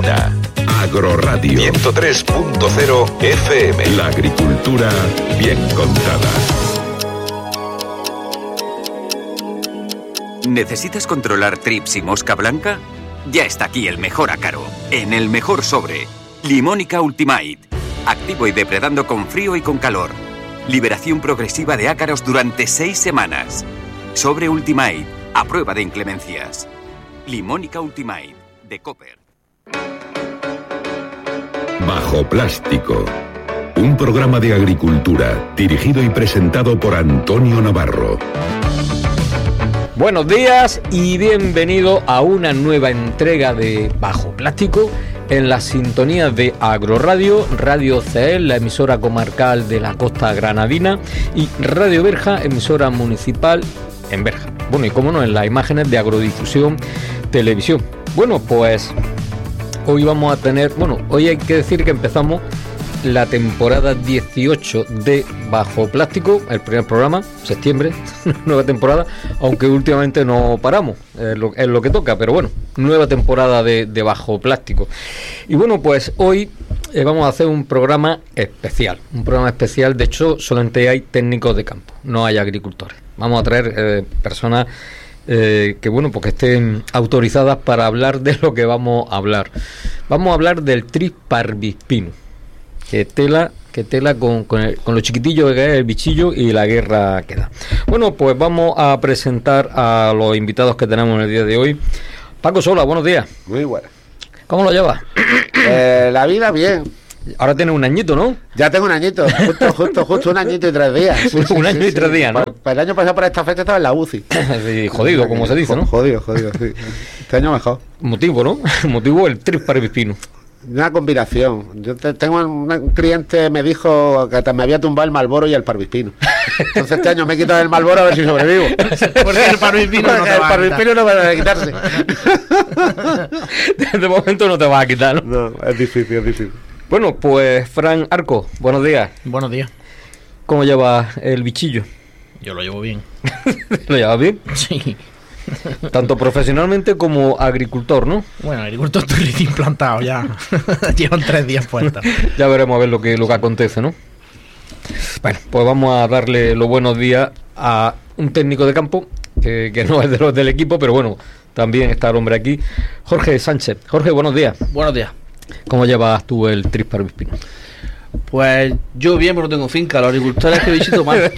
presenta Agroradio 103.0 FM. La agricultura bien contada. ¿Necesitas controlar trips y mosca blanca? Ya está aquí el mejor ácaro, en el mejor sobre. Limónica Ultimate. Activo y depredando con frío y con calor. Liberación progresiva de ácaros durante 6 semanas. Sobre Ultimate, a prueba de inclemencias. Limónica Ultimate, de Cooper. Bajo Plástico. Un programa de agricultura dirigido y presentado por Antonio Navarro. Buenos días y bienvenido a una nueva entrega de Bajo Plástico en las sintonías de Agroradio, Radio CEL, la emisora comarcal de la costa granadina, y Radio Berja, emisora municipal en Berja. Bueno, y cómo no, en las imágenes de Agrodifusión Televisión. Bueno, pues hoy vamos a tener, hoy hay que decir que empezamos la temporada 18 de Bajo Plástico, el primer programa, septiembre, nueva temporada, aunque últimamente no paramos, es lo que toca, pero bueno, nueva temporada de Bajo Plástico. Y bueno, pues hoy vamos a hacer un programa especial, de hecho solamente hay técnicos de campo, no hay agricultores. Vamos a traer personas que estén autorizadas para hablar de lo que vamos a hablar. Vamos a hablar del tris parvispinus. Que tela con lo chiquitillo que es el bichillo y la guerra que da. Bueno, pues vamos a presentar a los invitados que tenemos en el día de hoy. Paco Sola, buenos días. Muy buena. ¿Cómo lo llevas? La vida bien. Ahora tienes un añito, ¿no? Ya tengo un añito, justo 1 añito y 3 días. Sí, un año y 3 días, ¿no? Para el año pasado por esta fecha estaba en la UCI. Sí, jodido, como se dice, ¿no? Jodido, sí. Este año mejor. Motivo, ¿no? Motivo el tris parvispinus. Una combinación. Yo tengo un cliente, me dijo que me había tumbado el Marlboro y el parvispino. Entonces este año me he quitado el Marlboro a ver si sobrevivo. Porque el parvispino no va a quitarse. De momento no te vas a quitar, ¿no? No, es difícil. Bueno, pues Fran Arco, buenos días. Buenos días. ¿Cómo llevas el bichillo? Yo lo llevo bien. ¿Lo llevas bien? Sí. Tanto profesionalmente como agricultor, ¿no? Bueno, agricultor estoy recién plantado ya. Llevan 3 días puestos. Ya veremos a ver lo que acontece, ¿no? Bueno, pues vamos a darle los buenos días a un técnico de campo que no es de los del equipo, pero bueno, también está el hombre aquí, Jorge Sánchez. Jorge, buenos días. Buenos días. ¿Cómo llevas tú el tris parvispinus? Pues yo bien, pero no tengo finca. Los agricultores que visito mal.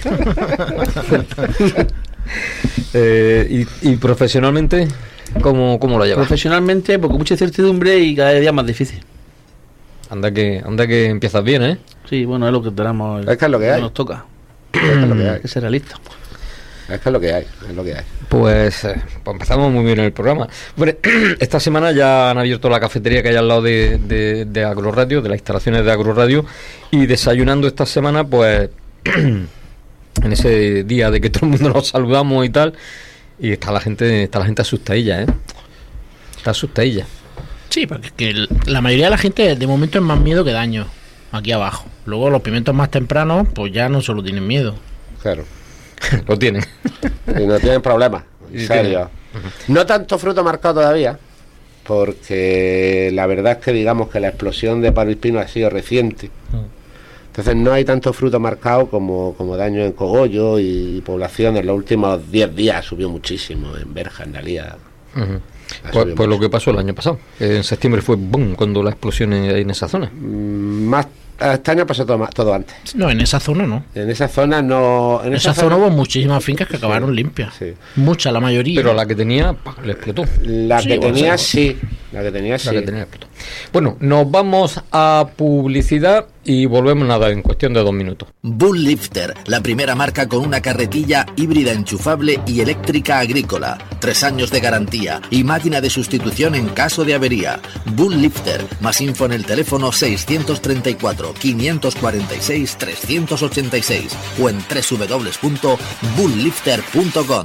Y profesionalmente, ¿cómo lo llevas? Profesionalmente, porque mucha incertidumbre y cada día más difícil. Anda que empiezas bien, ¿eh? Sí, bueno, es lo que tenemos. Es que es lo que hay. Nos toca. Es que es lo que hay. Hay que ser realista. Es que es lo que hay. Pues empezamos muy bien el programa. Bueno, esta semana ya han abierto la cafetería que hay al lado de Agroradio, de las instalaciones de Agroradio, y desayunando esta semana, pues en ese día de que todo el mundo nos saludamos y tal, y está la gente asustadilla, ¿eh? Está asustadilla. Sí, porque es que la mayoría de la gente de momento es más miedo que daño aquí abajo. Luego los pimientos más tempranos, pues ya no solo tienen miedo. Claro. Lo tienen. Y no tienen problemas. En serio. No tanto fruto marcado todavía, porque la verdad es que digamos que la explosión de parvispino ha sido reciente. Entonces no hay tanto fruto marcado como daño en cogollo y población. En los últimos 10 días subió muchísimo en Berja, en Dalía. Pues lo que pasó el año pasado. En septiembre fue boom cuando la explosión en esa zona. Más este año pasó todo antes. No, en esa zona no. En esa zona no. En esa zona hubo muchísimas fincas que acabaron limpias. Sí. Mucha, la mayoría. Pero la que tenía, le explotó. La que tenía explotó. Bueno, nos vamos a publicidad y volvemos en cuestión de 2 minutos. Bull Lifter, la primera marca con una carretilla híbrida enchufable y eléctrica agrícola. 3 años de garantía y máquina de sustitución en caso de avería. Bull Lifter, más info en el teléfono 634 546 386 o en www.bulllifter.com.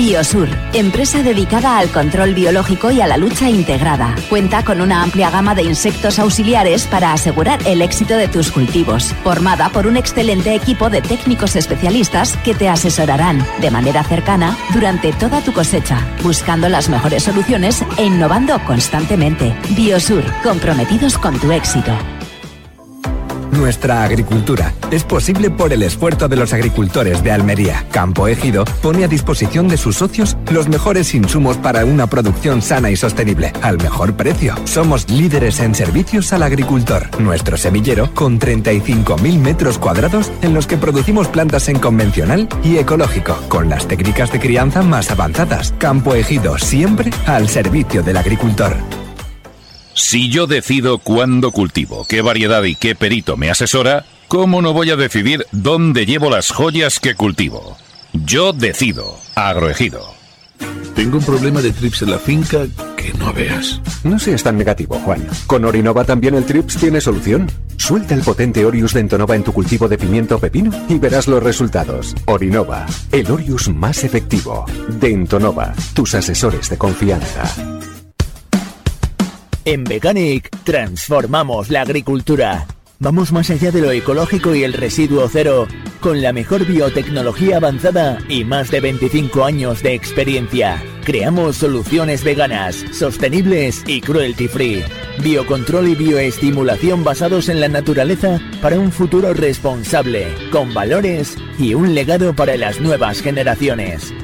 Biosur, empresa dedicada al control biológico y a la lucha integrada. Cuenta con una amplia gama de insectos auxiliares para asegurar el éxito de tus cultivos. Formada por un excelente equipo de técnicos especialistas que te asesorarán de manera cercana durante toda tu cosecha, buscando las mejores soluciones e innovando constantemente. Biosur, comprometidos con tu éxito. Nuestra agricultura es posible por el esfuerzo de los agricultores de Almería. Campo Ejido pone a disposición de sus socios los mejores insumos para una producción sana y sostenible, al mejor precio. Somos líderes en servicios al agricultor. Nuestro semillero, con 35.000 metros cuadrados en los que producimos plantas en convencional y ecológico, con las técnicas de crianza más avanzadas. Campo Ejido, siempre al servicio del agricultor. Si yo decido cuándo cultivo, qué variedad y qué perito me asesora, ¿cómo no voy a decidir dónde llevo las joyas que cultivo? Yo decido. Agroejido. Tengo un problema de trips en la finca que no veas. No seas tan negativo, Juan. Con Orinova también el trips tiene solución. Suelta el potente Orius de Entonova en tu cultivo de pimiento o pepino y verás los resultados. Orinova, el Orius más efectivo. De Entonova, tus asesores de confianza. En Veganic transformamos la agricultura. Vamos más allá de lo ecológico y el residuo cero, con la mejor biotecnología avanzada y más de 25 años de experiencia. Creamos soluciones veganas, sostenibles y cruelty free. Biocontrol y bioestimulación basados en la naturaleza para un futuro responsable, con valores y un legado para las nuevas generaciones.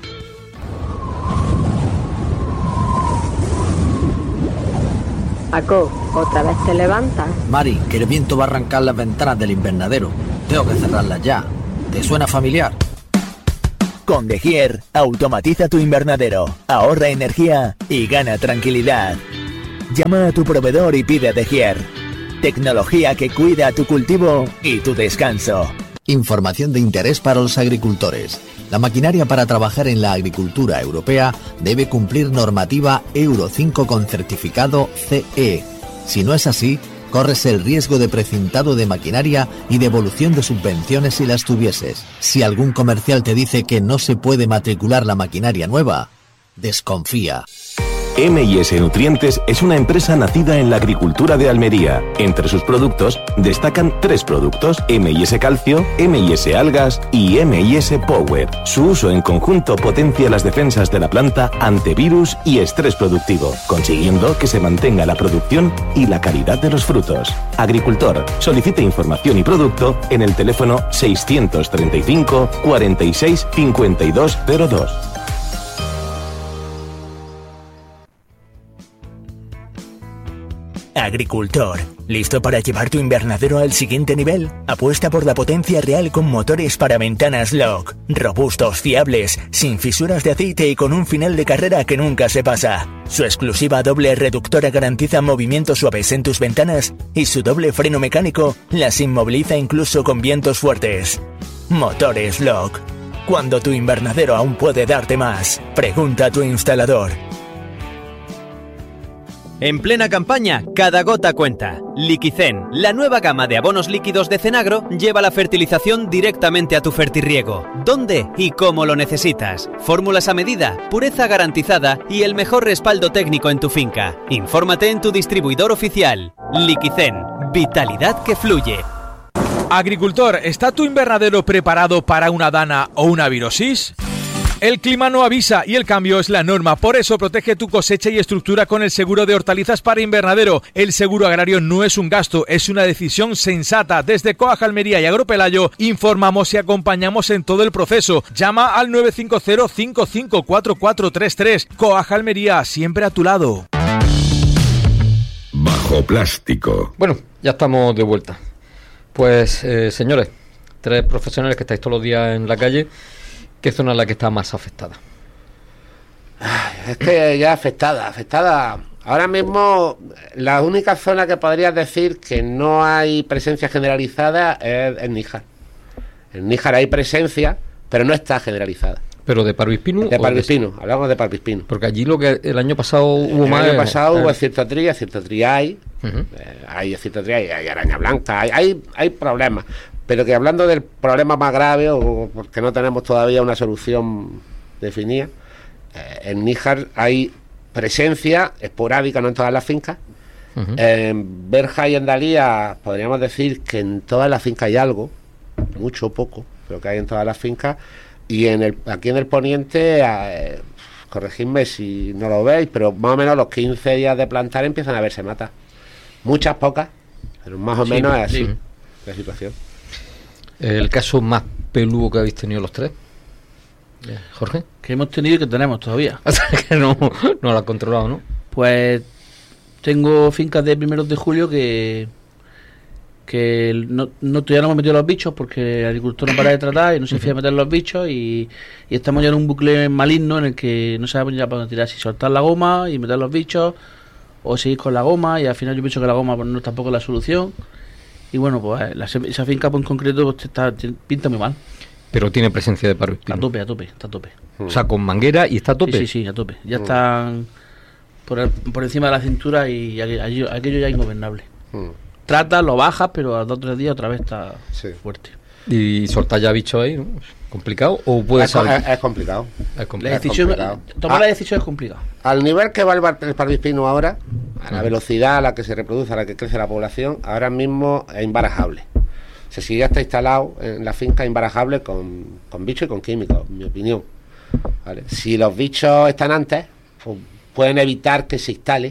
Paco, ¿otra vez te levantas? Mari, que el viento va a arrancar las ventanas del invernadero. Tengo que cerrarlas ya. ¿Te suena familiar? Con De Gier, automatiza tu invernadero, ahorra energía y gana tranquilidad. Llama a tu proveedor y pide De Gier. Tecnología que cuida tu cultivo y tu descanso. Información de interés para los agricultores. La maquinaria para trabajar en la agricultura europea debe cumplir normativa Euro 5 con certificado CE. Si no es así, corres el riesgo de precintado de maquinaria y devolución de subvenciones si las tuvieses. Si algún comercial te dice que no se puede matricular la maquinaria nueva, desconfía. M&S Nutrientes es una empresa nacida en la agricultura de Almería. Entre sus productos destacan 3 productos: M&S Calcio, M&S Algas y M&S Power. Su uso en conjunto potencia las defensas de la planta ante virus y estrés productivo, consiguiendo que se mantenga la producción y la calidad de los frutos. Agricultor, solicite información y producto en el teléfono 635 46 52 02. Agricultor, ¿listo para llevar tu invernadero al siguiente nivel? Apuesta por la potencia real con motores para ventanas Lock. Robustos, fiables, sin fisuras de aceite y con un final de carrera que nunca se pasa. Su exclusiva doble reductora garantiza movimientos suaves en tus ventanas y su doble freno mecánico las inmoviliza incluso con vientos fuertes. Motores Lock. Cuando tu invernadero aún puede darte más, pregunta a tu instalador. En plena campaña, cada gota cuenta. Liquicen, la nueva gama de abonos líquidos de Cenagro, lleva la fertilización directamente a tu fertirriego. ¿Dónde y cómo lo necesitas? Fórmulas a medida, pureza garantizada y el mejor respaldo técnico en tu finca. Infórmate en tu distribuidor oficial. Liquicen, vitalidad que fluye. Agricultor, ¿está tu invernadero preparado para una dana o una virosis? El clima no avisa y el cambio es la norma. Por eso protege tu cosecha y estructura con el seguro de hortalizas para invernadero. El seguro agrario no es un gasto, es una decisión sensata. Desde Coag Almería y Agropelayo informamos y acompañamos en todo el proceso. Llama al 950-554433. Coag Almería, siempre a tu lado. Bajo plástico. Bueno, ya estamos de vuelta. Pues, señores, 3 profesionales que estáis todos los días en la calle. ¿Qué zona es la que está más afectada? Es que ya afectada. Ahora mismo, la única zona que podrías decir que no hay presencia generalizada es Níjar. En Níjar hay presencia, pero no está generalizada. ¿Pero de Parvispino? De Parvispino, hablamos de Parvispino. Porque allí lo que el año pasado hubo más... El año pasado hubo cirtotría hay. Hay cirtotría y hay araña blanca, hay problemas. Pero que hablando del problema más grave, o porque no tenemos todavía una solución definía. En Níjar hay presencia esporádica, no en todas las fincas. En Berja y en Dalía podríamos decir que en todas las fincas hay algo, mucho o poco, pero que hay en todas las fincas. Y aquí en el poniente, corregidme si no lo veis, pero más o menos los 15 días de plantar empiezan a verse matas. Muchas, pocas, pero más o menos es así la situación. ¿El caso más peludo que habéis tenido los tres, Jorge? Que hemos tenido y que tenemos todavía. Que no lo has controlado, ¿no? Pues tengo fincas de 1 de julio que todavía no hemos metido los bichos porque el agricultor no para de tratar y no se fía de meter los bichos y estamos ya en un bucle maligno en el que no sabemos ya para dónde tirar, si soltar la goma y meter los bichos o seguir con la goma, y al final yo pienso que la goma pues, no es tampoco la solución. Y bueno, pues esa finca pues, en concreto pues, pinta muy mal. Pero tiene presencia de parvispino. Está a tope. O sea, con manguera y está a tope. Sí, a tope. Ya están por encima de la cintura y aquello ya es ingobernable. Trata, lo bajas, pero a 2 o 3 días otra vez está fuerte. ¿Y soltar ya bichos ahí, ¿no? ¿Complicado? ¿O puede ser? Es complicado. Tomar la decisión es complicado. Al nivel que va el parvispino ahora, a la velocidad a la que se reproduce, a la que crece la población, ahora mismo es imbarajable. O sea, si ya está instalado en la finca, es imbarajable con bichos y con químicos, en mi opinión. ¿Vale? Si los bichos están antes, pues pueden evitar que se instale.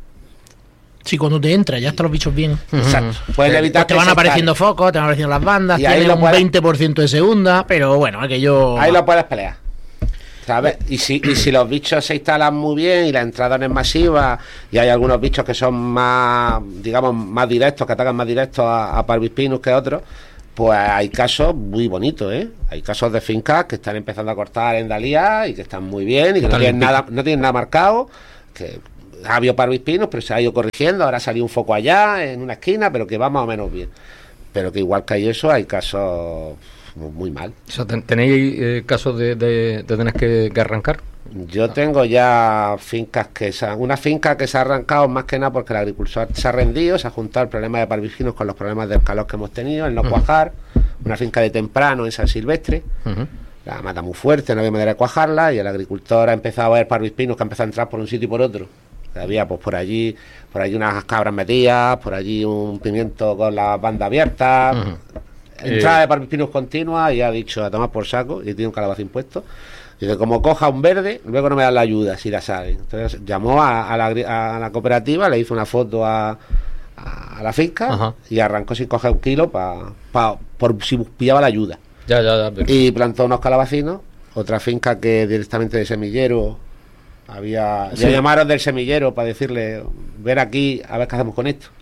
Sí, cuando te entras, ya están los bichos bien. Exacto. Pueden evitar pues te van apareciendo focos, te van apareciendo las bandas, tienen un 20% de segunda, pero bueno, aquello... Ahí lo puedes pelear, ¿sabes? Y si los bichos se instalan muy bien y la entrada no es masiva y hay algunos bichos que son más, digamos, más directos, que atacan más directos a parvispinus que otros, pues hay casos muy bonitos, ¿eh? Hay casos de fincas que están empezando a cortar en Dalía y que están muy bien y que no tienen nada marcado, que... ha habido parvispinos, pero se ha ido corrigiendo. Ahora salió un foco allá, en una esquina, pero que va más o menos bien. Pero que igual que hay eso, hay casos muy mal. O sea, ¿tenéis casos de tener que arrancar? Yo tengo ya fincas una finca que se ha arrancado más que nada porque el agricultor se ha rendido, se ha juntado el problema de parvispinos con los problemas del calor que hemos tenido, el no cuajar. Una finca de temprano en San Silvestre. La mata muy fuerte, no había manera de cuajarla, y el agricultor ha empezado a ver parvispinos que ha empezado a entrar por un sitio y por otro. Había pues por allí unas cabras metidas, por allí un pimiento con la banda abierta, entrada de parvispinos continua, y ha dicho a tomar por saco, y tiene un calabacín puesto. Dice, como coja un verde, luego no me dan la ayuda si la saben. Entonces llamó a la cooperativa, le hizo una foto a la finca y arrancó sin coger 1 kilo por si pillaba la ayuda. Y plantó unos calabacinos. Otra finca que directamente de semillero le llamaron del semillero para decirle, ven aquí a ver qué hacemos con esto.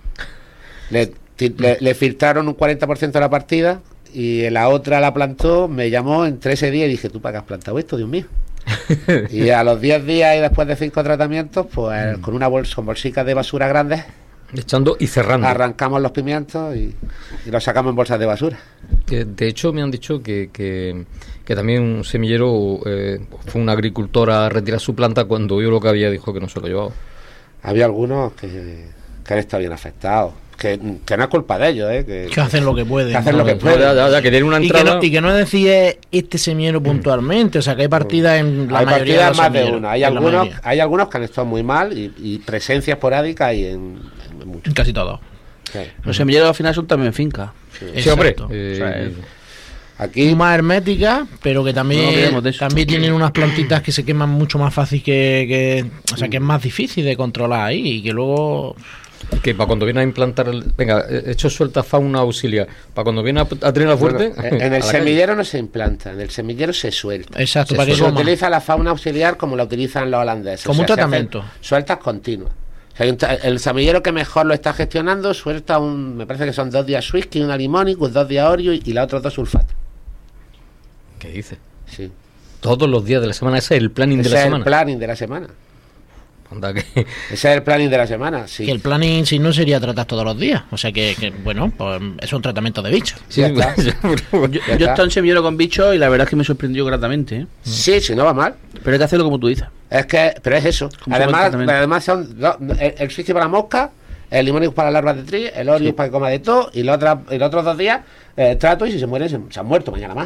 Le filtraron un 40% de la partida, y la otra la plantó, me llamó entre ese día y dije, ¿tú para qué has plantado esto, Dios mío? Y a los 10 días y después de 5 tratamientos, pues con bolsicas de basura grandes, echando y cerrando, arrancamos los pimientos y los sacamos en bolsas de basura. De hecho, me han dicho que también un semillero fue un agricultor a retirar su planta cuando vio lo que había, dijo que no se lo llevaba. Había algunos que han estado bien afectados, que no es culpa de ellos, que hacen lo que pueden. Que tienen una entrada. Y que no decide este semillero puntualmente, o sea que hay partidas en la mayoría de los más de una. Hay algunos que han estado muy mal y presencia esporádica hay en muchos. Casi todos. Sí. Los semilleros al final son también fincas. Sí, hombre. Aquí más herméticas, pero que también tienen unas plantitas que se queman mucho más fácil o sea que es más difícil de controlar ahí, y que luego... Que para cuando viene a implantar hecho suelta fauna auxiliar, para cuando viene a tener la fuerte... en el semillero no se implanta, en el semillero se suelta. Exacto, se utiliza la fauna auxiliar como la utilizan los holandeses. Como un tratamiento. Sueltas continuas. O sea, el semillero que mejor lo está gestionando suelta me parece que son 2 días whisky, una limónicus, 2 días oreo y los otros 2 sulfatos. ¿Qué dice? Sí. Todos los días de la semana, ese es el planning de la semana. Ese es el planning de la semana. Ese es el planning de la semana, sí. Que el planning, si no, sería tratar todos los días. O sea que bueno, pues es un tratamiento de bichos. Sí, yo he estado en semillero con bichos y la verdad es que me sorprendió gratamente, ¿eh? Sí, no va mal. Pero hay que hacerlo como tú dices. Pero es eso. Además son el suicio para la mosca, el limónico para las larvas de tri, el oreo para que coma de todo, y los otros 2 días trato, y si se mueren, se han muerto mañana más.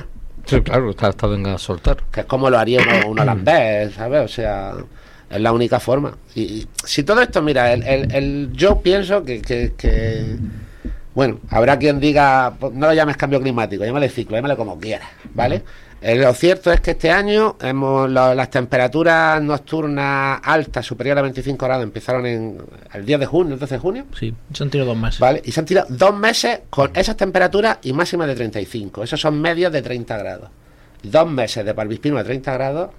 Sí, claro, hasta venga a soltar. Que es como lo haría un holandés, ¿sabes? O sea, es la única forma. Y si todo esto, mira, yo pienso que bueno, habrá quien diga, no lo llames cambio climático, llámale ciclo, llámale como quieras, ¿vale? Lo cierto es que este año las temperaturas nocturnas altas, superiores a 25 grados, empezaron el 10 de junio, el 12 de junio. Sí, se han tirado 2 meses. ¿Vale? Y se han tirado 2 meses con esas temperaturas y máximas de 35. Esos son medios de 30 grados. 2 meses de Parvispino de 30 grados.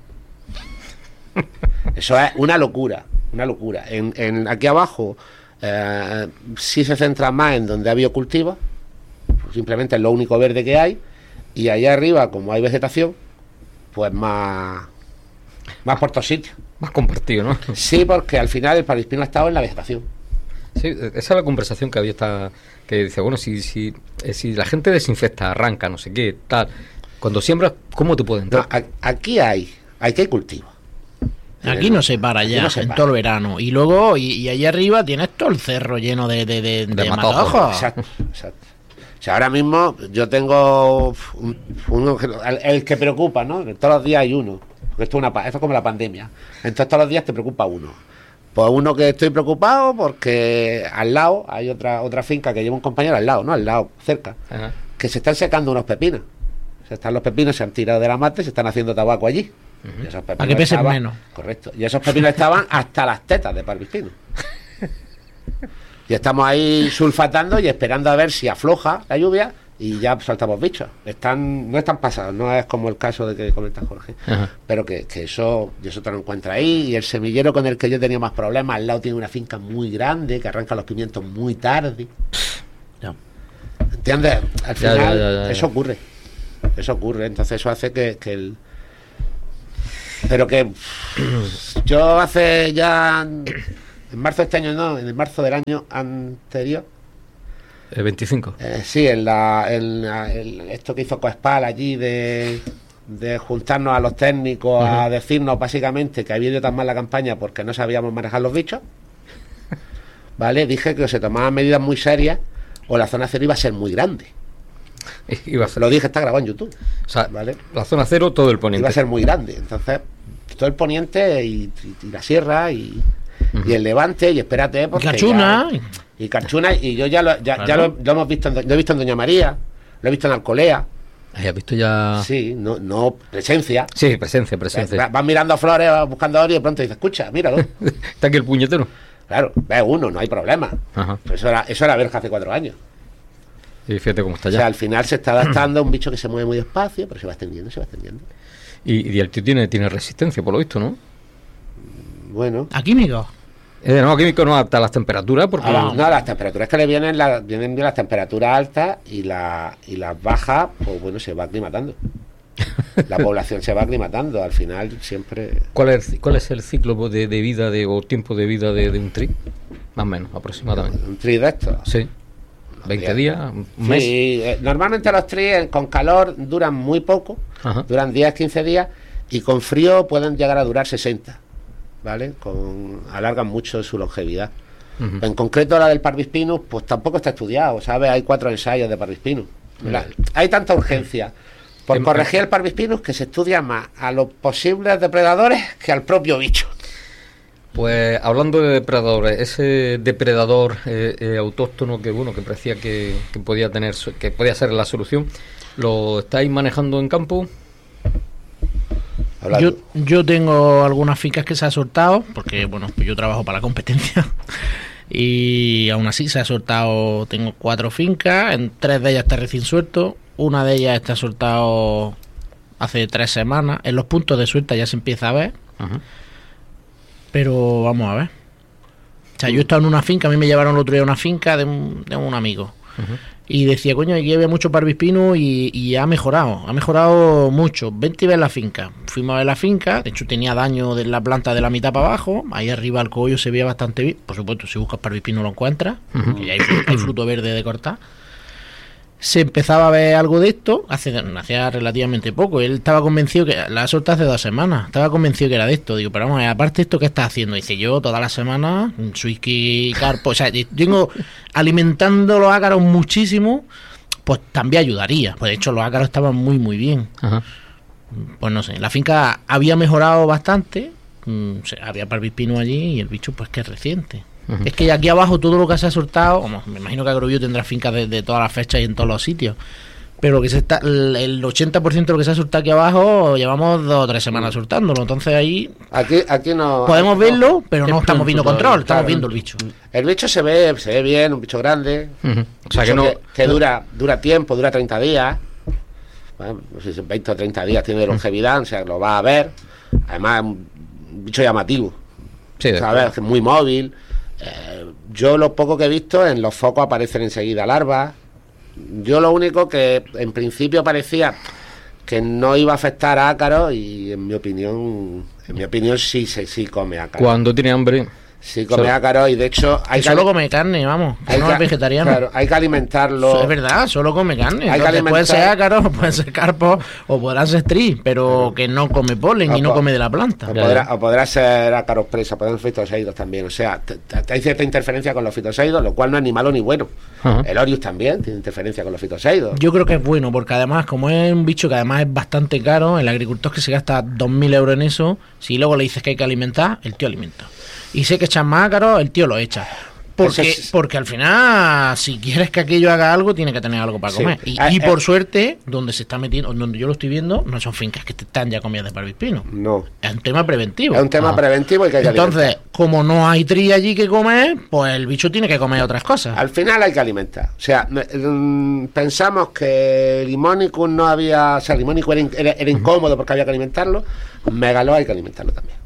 Eso es una locura, una locura. Aquí abajo sí se centra más en donde ha habido cultivos, simplemente es lo único verde que hay. Y allá arriba, como hay vegetación, pues más por todos sitios. Más compartido, ¿no? Sí, porque al final el parvispino ha estado en la vegetación. Sí, esa es la conversación que había que dice, bueno, si la gente desinfecta, arranca, no sé qué, tal, cuando siembras, ¿cómo te puede entrar? No, aquí hay cultivo. Aquí no se para ya, no se para. Todo el verano. Y luego, y allá arriba tienes todo el cerro lleno de matojos. Exacto. O sea, ahora mismo yo tengo el que preocupa, ¿no? Todos los días hay uno. Porque esto es como la pandemia. Entonces todos los días te preocupa uno. Pues uno que estoy preocupado porque al lado hay otra finca que lleva un compañero al lado, ¿no? Al lado, cerca. Ajá. Que se están secando unos pepinos. Los pepinos se han tirado de la mata y se están haciendo tabaco allí. Y esos pepinos para que pesen menos. Correcto. Y esos pepinos estaban hasta las tetas de parvispino. Y estamos ahí sulfatando y esperando a ver si afloja la lluvia y ya soltamos bichos. No están pasados, no es como el caso de que comenta Jorge. Ajá. Pero que eso te lo encuentra ahí. Y el semillero con el que yo tenía más problemas, al lado tiene una finca muy grande que arranca los pimientos muy tarde. Ya. ¿Entiendes? Al final eso ocurre. Eso ocurre. Entonces eso hace que pero que yo hace ya... En marzo de este año no, en marzo del año anterior. ¿El 25? Sí, esto que hizo Coespal allí de juntarnos a los técnicos a decirnos básicamente que había ido tan mal la campaña porque no sabíamos manejar los bichos. ¿Vale? Dije que se tomaban medidas muy serias o la zona cero iba a ser muy grande. Lo dije, está grabado en YouTube. O sea, ¿vale? La zona cero, todo el poniente. Iba a ser muy grande. Entonces, todo el poniente y la sierra y el levante, y espérate, porque Carchuna. Y Carchuna, y yo ya lo hemos visto, lo he visto en Doña María, lo he visto en Alcolea. ¿Has visto ya? Sí, no presencia. Sí, presencia. Vas mirando flores, vas buscando oro y de pronto dices, escucha, míralo. Está aquí el puñetero. Claro, ve uno, no hay problema. Pero eso era verja hace 4 años. Y fíjate cómo está ya. O sea, al final se está adaptando a un bicho que se mueve muy despacio, pero se va extendiendo. Y el tío tiene resistencia, por lo visto, ¿no? Bueno. ¿A químicos? No, químico no adapta a las temperaturas porque... No, las temperaturas que le vienen bien las temperaturas altas y las bajas, pues bueno, se va aclimatando. La población se va aclimatando, al final siempre... ¿Cuál es el ciclo de vida o tiempo de vida de un tri? Más o menos, aproximadamente. ¿Un tri de estos? Sí. 20 días, un mes. Sí, normalmente los tris con calor duran muy poco, duran 10, 15 días, y con frío pueden llegar a durar 60. ¿Vale? Alargan mucho su longevidad. En concreto la del Parvispinus pues tampoco está estudiado, ¿sabes? Hay 4 ensayos de Parvispinus. Hay tanta urgencia por corregir el Parvispinus que se estudia más a los posibles depredadores que al propio bicho. Pues hablando de depredadores, ese depredador autóctono que parecía que podía ser la solución, ¿lo estáis manejando en campo? Yo tengo algunas fincas que se ha soltado, porque bueno, pues yo trabajo para la competencia y aún así se ha soltado. Tengo 4 fincas, en 3 de ellas está recién suelto, una de ellas está soltado hace 3 semanas. En los puntos de suelta ya se empieza a ver, pero vamos a ver. O sea, yo he estado en una finca, a mí me llevaron el otro día a una finca de un amigo. Y decía, coño, aquí había mucho parvispino y ha mejorado mucho. Vente y ves la finca. Fuimos a ver la finca, de hecho tenía daño de la planta de la mitad para abajo, ahí arriba el cogollo se veía bastante bien. Por supuesto, si buscas parvispino lo encuentras, y hay fruto verde de cortar. Se empezaba a ver algo de esto hacía relativamente poco. Él estaba convencido que la soltó hace 2 semanas. Estaba convencido que era de esto. Digo, pero vamos, aparte de esto, ¿qué estás haciendo? Dice, yo toda la semana, whisky, carpo. O sea, tengo alimentando los ácaros muchísimo. pues también ayudaría. Pues de hecho los ácaros estaban muy bien. Ajá. Pues no sé, la finca había mejorado bastante, había parvispino allí y el bicho pues que es reciente. Es que aquí abajo todo lo que se ha soltado, me imagino que Agrobio tendrá fincas de todas las fechas y en todos los sitios, pero lo que el 80% de lo que se ha soltado aquí abajo llevamos 2 o 3 semanas soltándolo, entonces ahí aquí no podemos verlo, pero no estamos viendo control, estamos claro, viendo el bicho. El bicho se ve bien, un bicho grande, o sea que dura tiempo, dura 30 días, bueno, no sé si 20 o 30 días tiene de longevidad, o sea, lo vas a ver, además es un bicho llamativo, ¿sabes? Es muy móvil. Yo lo poco que he visto, en los focos aparecen enseguida larvas. Yo lo único que en principio parecía que no iba a afectar a ácaros, y en mi opinión sí come ácaros. Cuando tiene hambre sí come ácaros, y de hecho solo come carne, vamos, no es vegetariano. Claro, hay que alimentarlo. Eso es verdad, solo come carne. Hay que alimentar... Puede ser ácaros, pueden ser carpos, o podrán ser tris, pero que no come polen y no come de la planta. O podrá ser ácaros presa, pueden ser fitoseidos también. O sea, hay cierta interferencia con los fitoseidos, lo cual no es ni malo ni bueno. El Orius también tiene interferencia con los fitoseidos. Yo creo que es bueno, porque además, como es un bicho que además es bastante caro, el agricultor que se gasta 2.000 euros en eso, si luego le dices que hay que alimentar, el tío alimenta. Y sé que echan más ácaros, el tío lo echa. Porque al final, si quieres que aquello haga algo, tiene que tener algo para comer. Y por suerte, donde se está metiendo, donde yo lo estoy viendo, no son fincas que están ya comidas de parvispino. No. Es un tema preventivo. Es un tema preventivo y que hay que Entonces, alimentar. Como no hay tría allí que comer, pues el bicho tiene que comer otras cosas. Al final hay que alimentar. O sea, pensamos que Limónicus no había... O sea, Limónicus era incómodo porque había que alimentarlo. Megaló hay que alimentarlo también.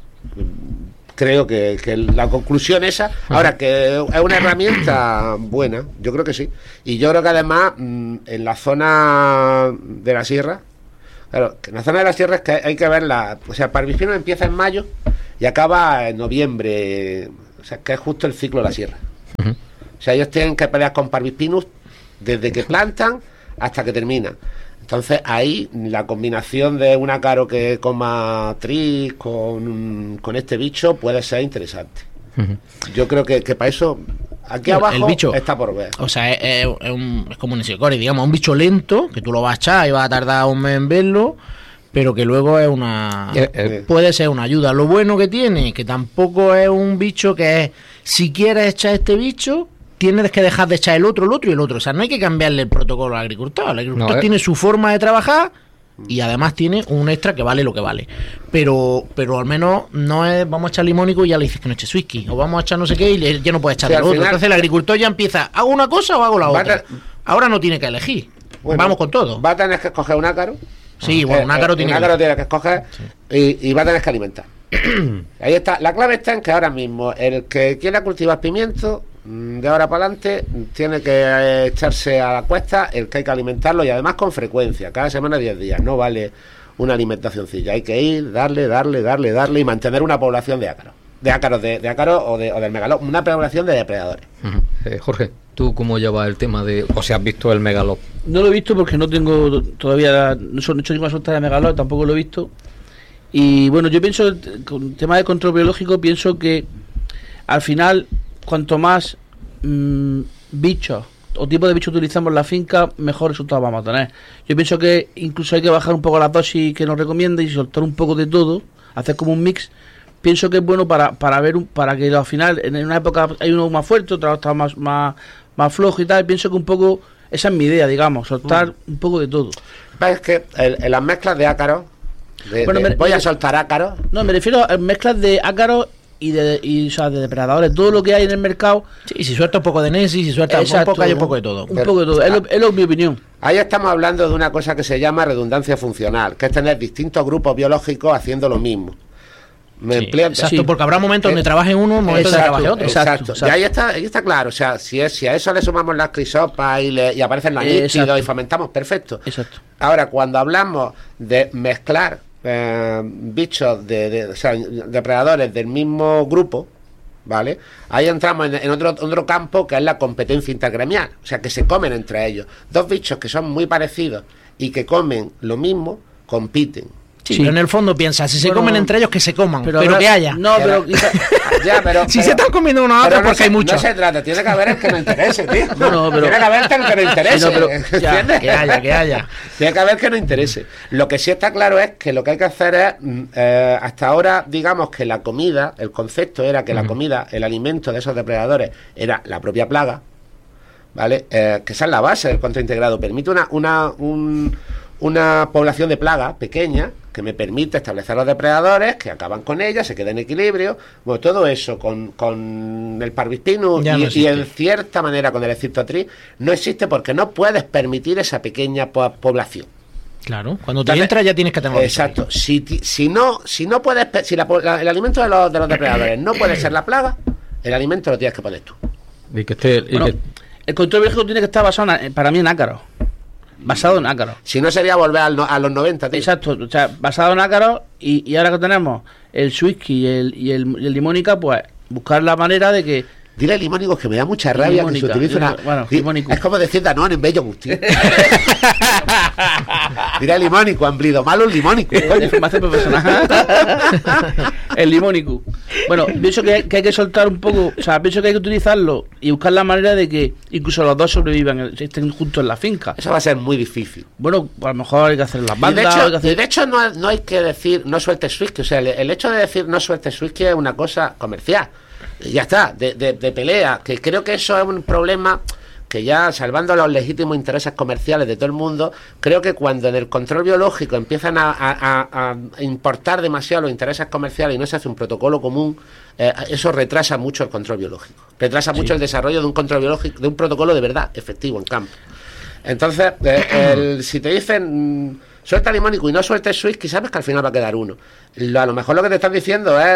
Creo que la conclusión esa. Ahora, que es una herramienta buena, yo creo que sí. Y yo creo que además en la zona de la sierra, claro, que en la zona de la sierra es que hay que verla. O sea, el parvispino empieza en mayo y acaba en noviembre. O sea, que es justo el ciclo de la sierra. O sea, ellos tienen que pelear con parvispinus desde que plantan hasta que terminan. Entonces ahí la combinación de un ácaro que coma tris con este bicho puede ser interesante. Yo creo que para eso aquí abajo el bicho está por ver. O sea, es como un Isicoris, digamos, un bicho lento que tú lo vas a echar y vas a tardar un mes en verlo, pero que luego es puede ser una ayuda. Lo bueno que tiene, que tampoco es un bicho que es, si quieres echar este bicho, tienes que dejar de echar el otro y el otro. O sea, no hay que cambiarle el protocolo al agricultor. El agricultor tiene su forma de trabajar y además tiene un extra que vale lo que vale. Pero al menos no es vamos a echar limónico y ya le dices que no eche whisky. O vamos a echar no sé qué y ya no puede echar el otro. Final, entonces el agricultor ya empieza, ¿hago una cosa o hago la otra? Ahora no tiene que elegir. Bueno, vamos con todo. Va a tener que escoger un ácaro. Sí, bueno, un ácaro tiene que escoger y va a tener que alimentar. Ahí está. La clave está en que ahora mismo el que quiera cultivar pimiento, de ahora para adelante tiene que echarse a la cuesta el que hay que alimentarlo, y además con frecuencia, cada semana 10 días. No vale una alimentacioncilla, hay que ir, darle y mantener una población de ácaros o del megaló, una población de depredadores. Jorge, ¿tú cómo llevas el tema de, o si has visto el megaló? No lo he visto porque no tengo todavía, no he hecho ninguna suelta de megaló, tampoco lo he visto. Y bueno, yo pienso, con el tema de control biológico, pienso que al final, cuanto más bichos o tipo de bichos utilizamos en la finca, mejor resultados vamos a tener. Yo pienso que incluso hay que bajar un poco la dosis que nos recomienda y soltar un poco de todo, hacer como un mix. Pienso que es bueno para que al final, en una época hay uno más fuerte, otro está más flojo y tal. Pienso que un poco, esa es mi idea, digamos, soltar un poco de todo. Es que en las mezclas de ácaros, voy a soltar ácaros. No, me refiero a mezclas de ácaros y o sea, de depredadores, todo lo que hay en el mercado. Sí, y si suelta un poco de Nesis, si suelta un poco, hay un poco de todo. Un poco de todo, es mi opinión. Ahí estamos hablando de una cosa que se llama redundancia funcional, que es tener distintos grupos biológicos haciendo lo mismo. Exacto, porque habrá momentos donde trabaje uno, momentos donde trabaje otro. Exacto. Y ahí está claro. O sea, si a eso le sumamos las crisopas y aparecen los nítidos y fomentamos, perfecto. Exacto. Ahora, cuando hablamos de mezclar bichos o sea, depredadores del mismo grupo, ¿vale? Ahí entramos en otro campo, que es la competencia intergremial. O sea, que se comen entre ellos. Dos bichos que son muy parecidos y que comen lo mismo, compiten. Sí, pero en el fondo piensa, si se comen entre ellos, que se coman, pero que haya. No, pero Ya, pero si se están comiendo unos a otros porque hay muchos. No se trata, tiene que haber el que no interese, tío. No, pero... Tiene que haber el que no interese. Sí, no, pero... ¿Entiendes? Que haya. Tiene que haber que no interese. Lo que sí está claro es que lo que hay que hacer es, hasta ahora, digamos que la comida, el concepto era que la comida, el alimento de esos depredadores era la propia plaga, ¿vale? Que esa es la base del control integrado. Permite una población de plagas pequeña que me permite establecer los depredadores que acaban con ella, se queda en equilibrio. Bueno, todo eso con el Parvispinus y en cierta manera con el Esciptotris no existe porque no puedes permitir esa pequeña población. Claro, cuando te entras ya tienes que tenerlo. Exacto. Si no puedes, si el alimento de los depredadores no puede ser la plaga, el alimento lo tienes que poner tú. Y que esté, el control biológico tiene que estar basado para mí en ácaros. Basado en ácaros. Si no sería volver a los 90, tío. Exacto, o sea, basado en ácaros y ahora que tenemos el Swisky y el limónica, pues buscar la manera de que... Dile limónico que me da mucha rabia que se utilice una... Bueno, es como decir Danone en Bello Gusti. Dile limónico, amplido. Malo un limónico. Información profesional. El limónico. Bueno, pienso que hay que soltar un poco... O sea, pienso que hay que utilizarlo y buscar la manera de que incluso los dos sobrevivan, estén juntos en la finca. Eso va a ser muy difícil. Bueno, a lo mejor hay que hacer las bandas. De hecho no hay que decir no sueltes Swisky. O sea, el hecho de decir no sueltes Swisky es una cosa comercial. Ya está, de pelea, que creo que eso es un problema que ya, salvando los legítimos intereses comerciales de todo el mundo, creo que cuando en el control biológico empiezan a importar demasiado los intereses comerciales y no se hace un protocolo común, eso retrasa mucho el control biológico, retrasa mucho el desarrollo de un control biológico, de un protocolo de verdad efectivo en campo. Entonces, si te dicen suelta limónico y no sueltes Swisky, sabes que al final va a quedar uno. A lo mejor lo que te están diciendo es...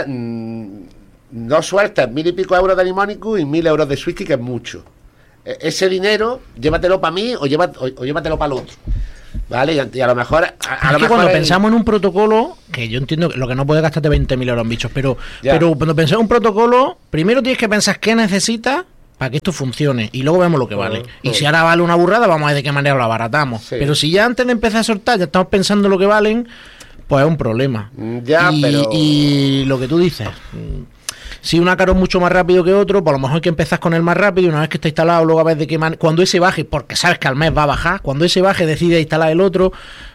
no sueltas 1.000 y pico euros de limónico y 1.000 euros de Swisky, que es mucho. Ese dinero, llévatelo para mí o llévatelo para el otro. ¿Vale? Y a lo mejor... cuando pensamos en un protocolo, que yo entiendo que lo que no puedes gastarte 20.000 euros en bichos, pero cuando pensamos en un protocolo, primero tienes que pensar qué necesitas para que esto funcione y luego vemos lo que vale. Y si ahora vale una burrada, vamos a ver de qué manera lo abaratamos. Sí. Pero si ya antes de empezar a soltar ya estamos pensando en lo que valen, pues es un problema. Y lo que tú dices... Si un ácaro es mucho más rápido que otro, pues a lo mejor hay que empezar con el más rápido y una vez que está instalado, luego a ver de qué manera. Cuando ese baje, porque sabes que al mes va a bajar, cuando ese baje decide instalar el otro,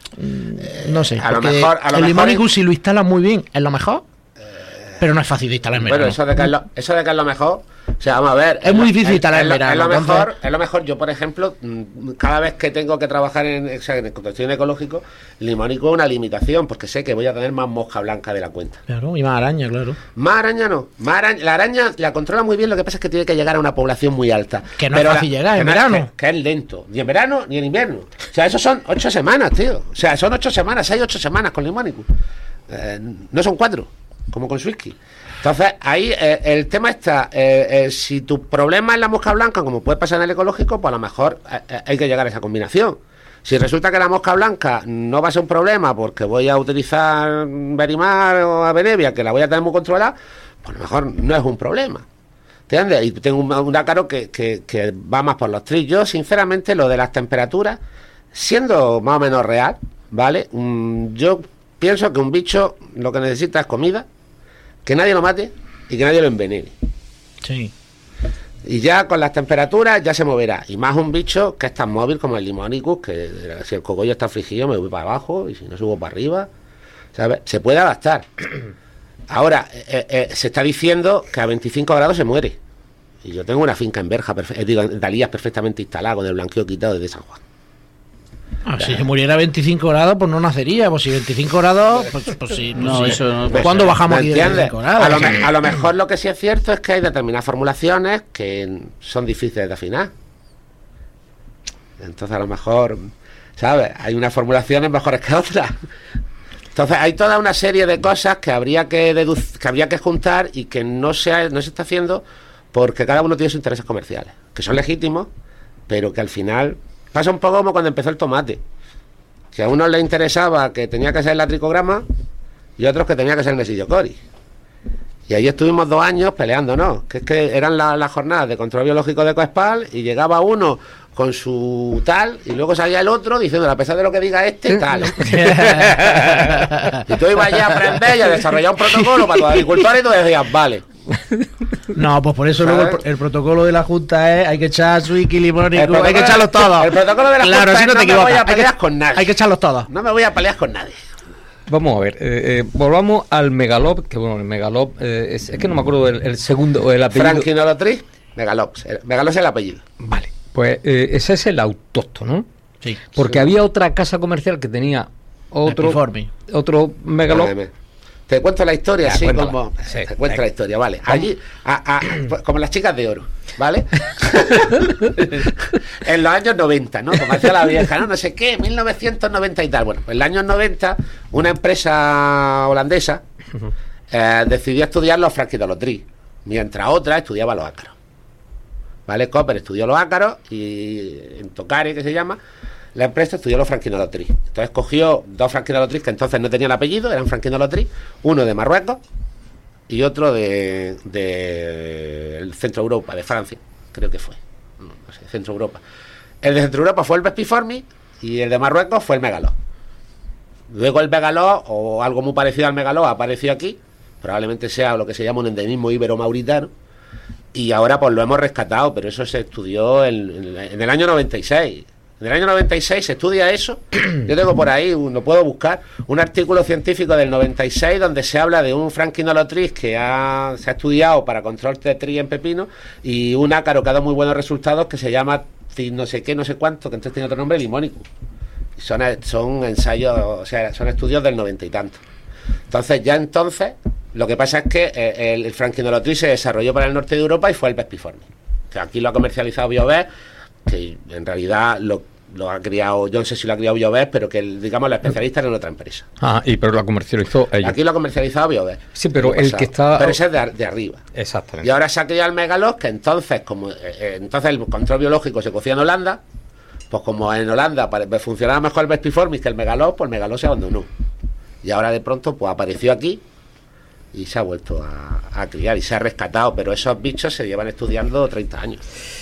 no sé. El Limónicus, si lo instalas muy bien, es lo mejor, pero no es fácil de instalar en verano. Bueno, eso de que es lo mejor, o sea, vamos a ver. Es muy difícil instalar en verano. Es lo mejor. Yo, por ejemplo, cada vez que tengo que trabajar en cuestión ecológico, el limónico es una limitación, porque sé que voy a tener más mosca blanca de la cuenta. Claro, y más araña, claro. Más araña no. La araña la controla muy bien, lo que pasa es que tiene que llegar a una población muy alta. Que no es fácil llegar en verano. Que es lento. Ni en verano ni en invierno. O sea, eso son 8 semanas, tío. O sea, son 8 semanas, 8 semanas con limónico. No son 4, como con Swisky. Entonces, ahí el tema está, si tu problema es la mosca blanca, como puede pasar en el ecológico, pues a lo mejor hay que llegar a esa combinación. Si resulta que la mosca blanca no va a ser un problema porque voy a utilizar Verimar o Avenevia, que la voy a tener muy controlada, pues a lo mejor no es un problema. ¿Entiendes? Y tengo un ácaro que va más por los tris. Yo, sinceramente, lo de las temperaturas, siendo más o menos real, ¿vale? Yo pienso que un bicho lo que necesita es comida, que nadie lo mate y que nadie lo envenene. Sí. Y ya con las temperaturas ya se moverá. Y más un bicho que es tan móvil como el Limónicus, que si el cogollo está afligido me voy para abajo y si no subo para arriba, ¿sabes? Se puede adaptar. Ahora, se está diciendo que a 25 grados se muere. Y yo tengo una finca en Berja, en Dalías perfectamente instalada, con el blanqueo quitado desde San Juan. Si se muriera a 25 grados, pues no nacería. Pues si 25 grados, pues sí. No, eso no. Pues ¿cuándo bajamos aquí de 25 grados? A lo mejor lo que sí es cierto es que hay determinadas formulaciones que son difíciles de afinar. Entonces, a lo mejor, ¿sabes? Hay unas formulaciones mejores que otras. Entonces, hay toda una serie de cosas que habría que juntar y que no se está haciendo porque cada uno tiene sus intereses comerciales, que son legítimos, pero que al final... Pasa un poco como cuando empezó el tomate, que a unos les interesaba que tenía que ser la tricograma y a otros que tenía que ser Nesillo Cori. Y ahí estuvimos 2 años peleándonos, que es que eran las jornadas de control biológico de Coespal y llegaba uno con su tal y luego salía el otro diciendo, a pesar de lo que diga este, tal. Y tú ibas ya a aprender y a desarrollar un protocolo para tus agricultores y tú decías, vale. No, pues por eso ¿sabes? luego el protocolo de la Junta es hay que echar Swiki, limónico, hay que echarlos todos. todos. El protocolo de la claro, Junta si no es te no me voy a equivocas. pelear con nadie. Hay que echarlos todos. No me voy a pelear con nadie. Vamos a ver, volvamos al Megalob, que bueno, el Megalob, es que no me acuerdo el segundo, o el apellido. Franquinolotris Megalob. Megalob es el apellido. Vale, pues ese es el autóctono. Sí. Porque había otra casa comercial que tenía otro Megalob. Te cuento la historia, Ya, así cuéntala. como... Sí, te cuento venga. la historia, vale. Allí, pues, como las chicas de oro, ¿vale? En los años 90, ¿no? Como hacía la vieja, ¿no? No sé qué, 1990 y tal. Bueno, en los años 90, una empresa holandesa decidió estudiar los franquinolotris, mientras otra estudiaba los ácaros. ¿Vale? Copper estudió los ácaros y en Tocari, que se llama, la empresa estudió los franquinolotris. Entonces cogió dos franquinolotris que entonces no tenían apellido, eran franquinolotris, uno de Marruecos y otro de el Centro Europa, de Francia, creo que fue. No sé, Centro Europa. El de Centro Europa fue el Vespiformis y el de Marruecos fue el Megalob. Luego el Megalob, o algo muy parecido al Megalob, apareció aquí, probablemente sea lo que se llama un endemismo ibero-mauritano, y ahora pues lo hemos rescatado, pero eso se estudió en el año 96. En el año 96 se estudia eso. Yo tengo por ahí, lo puedo buscar, un artículo científico del 96 donde se habla de un franquinolotris que se ha estudiado para control de tri en pepino y un ácaro que ha dado muy buenos resultados que se llama no sé qué, no sé cuánto, que entonces tiene otro nombre, Limónicus. Son ensayos, o sea, son estudios del 90 y tanto. Entonces, lo que pasa es que el franquinolotris se desarrolló para el norte de Europa y fue el Vespiformis. Que aquí lo ha comercializado BioVest, que en realidad lo ha criado, yo no sé si lo ha criado BioVest, pero que digamos la especialista era en otra empresa. Pero la comercializó ellos. Aquí lo ha comercializado BioVest. Sí, pero el que está... Pero ese es de arriba. Exactamente. Y ahora se ha criado el Megalob, que entonces, entonces el control biológico se cocía en Holanda, pues como en Holanda funcionaba mejor el Vespiformis que el Megalob, pues el Megalob se abandonó. Y ahora de pronto pues apareció aquí y se ha vuelto a criar y se ha rescatado, pero esos bichos se llevan estudiando 30 años.